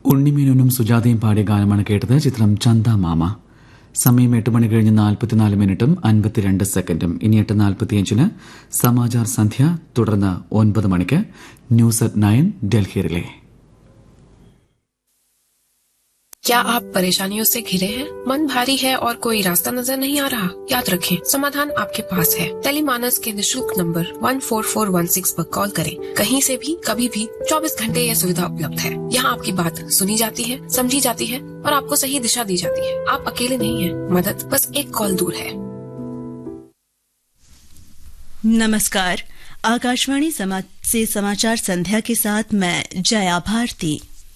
ഉണ്ണിമേനോനും സുജാതയും പാടിയ ഗാനമാണ് കേട്ടത്. ചിത്രം ചന്ദ മാമ. സമയം 8 മണി കഴിഞ്ഞ് 44 മിനിറ്റും 52 സെക്കൻഡും. ഇനി 8:45 സമാചാർ സന്ധ്യ, തുടർന്ന് 9 മണിക്ക് ന്യൂസ് അറ്റ് 9 ഡൽഹി റിലേ. क्या आप परेशानियों से घिरे हैं? मन भारी है और कोई रास्ता नजर नहीं आ रहा? याद रखें, समाधान आपके पास है. टेलीमानस के निःशुल्क नंबर 14416 पर कॉल करें. कहीं से भी, कभी भी, 24 घंटे यह सुविधा उपलब्ध है. यहाँ आपकी बात सुनी जाती है, समझी जाती है और आपको सही दिशा दी जाती है. आप अकेले नहीं हैं. मदद बस एक कॉल दूर है. नमस्कार, आकाशवाणी से समाचार संध्या के साथ मैं जया भारती.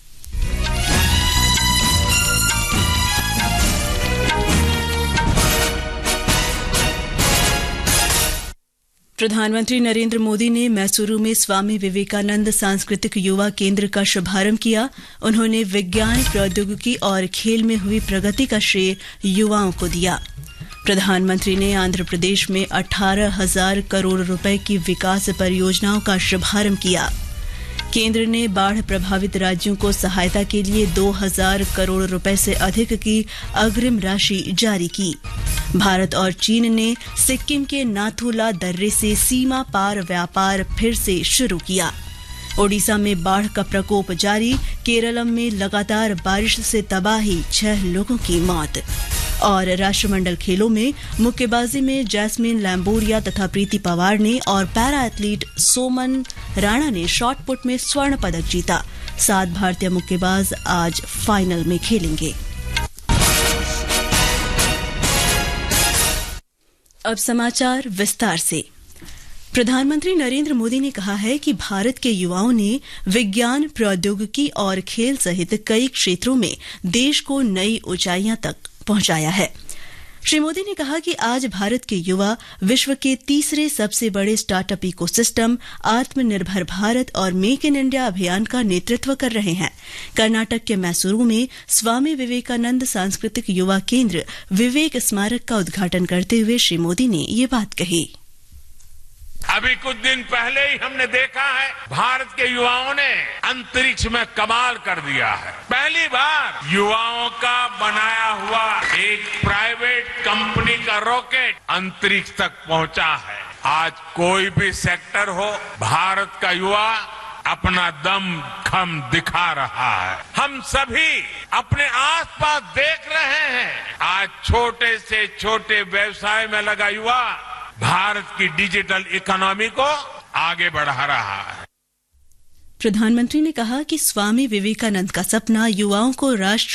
प्रधानमंत्री नरेंद्र मोदी ने मैसूरू में स्वामी विवेकानंद सांस्कृतिक युवा केंद्र का शुभारंभ किया. उन्होंने विज्ञान, प्रौद्योगिकी और खेल में हुई प्रगति का श्रेय युवाओं को दिया. प्रधानमंत्री ने आंध्र प्रदेश में 18,000 करोड़ रुपए की विकास परियोजनाओं का शुभारंभ किया. केंद्र ने बाढ़ प्रभावित राज्यों को सहायता के लिए 2,000 करोड़ रुपए से अधिक की अग्रिम राशि जारी की. भारत और चीन ने सिक्किम के नाथुला दर्रे से सीमा पार व्यापार फिर से शुरू किया. ओडिशा में बाढ़ का प्रकोप जारी. केरलम में लगातार बारिश से तबाही, 6 लोगों की मौत. और राष्ट्रमंडल खेलों में मुक्केबाजी में जैस्मिन लैम्बोरिया तथा प्रीति पवार ने और पैरा एथलीट सोमन राणा ने शॉटपुट में स्वर्ण पदक जीता. 7 भारतीय मुक्केबाज आज फाइनल में खेलेंगे. अब समाचार विस्तार से. प्रधानमंत्री नरेंद्र मोदी ने कहा है कि भारत के युवाओं ने विज्ञान, प्रौद्योगिकी और खेल सहित कई क्षेत्रों में देश को नई ऊंचाइयां तक पहुंचाया है. श्री मोदी ने कहा कि आज भारत के युवा विश्व के तीसरे सबसे बड़े स्टार्टअप इकोसिस्टम आत्मनिर्भर भारत और मेक इन इंडिया अभियान का नेतृत्व कर रहे हैं. कर्नाटक के मैसूरू में स्वामी विवेकानंद सांस्कृतिक युवा केंद्र विवेक स्मारक का उद्घाटन करते हुए श्री मोदी ने ये बात कही. अभी कुछ दिन पहले ही हमने देखा है, भारत के युवाओं ने अंतरिक्ष में कमाल कर दिया है. पहली बार युवाओं का बनाया हुआ एक प्राइवेट कंपनी का रॉकेट अंतरिक्ष तक पहुंचा है. आज कोई भी सेक्टर हो, भारत का युवा अपना दम खम दिखा रहा है. हम सभी अपने आसपास देख रहे हैं, आज छोटे से छोटे व्यवसाय में लगा युवा भारत की डिजिटल इकोनॉमी को आगे बढ़ा रहा है. प्रधानमंत्री ने कहा कि स्वामी विवेकानंद का सपना युवाओं को राष्ट्र